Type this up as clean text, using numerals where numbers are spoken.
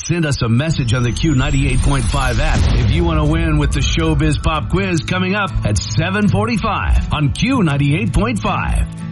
send us a message on the Q98.5 app if you want to win with the Showbiz Pop Quiz coming up at 7:45 on Q98.5.